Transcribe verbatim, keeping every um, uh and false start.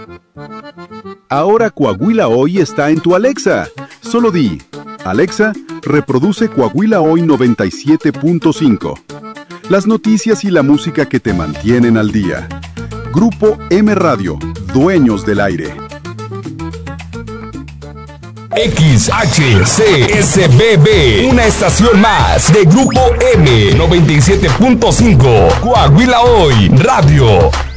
Ahora Coahuila Hoy está en tu Alexa. Solo di, Alexa, reproduce Coahuila Hoy noventa y siete punto cinco. Las noticias y la música que te mantienen al día. Grupo M Radio, dueños del aire. X H C S B B, una estación más de Grupo M noventa y siete punto cinco, Coahuila Hoy Radio.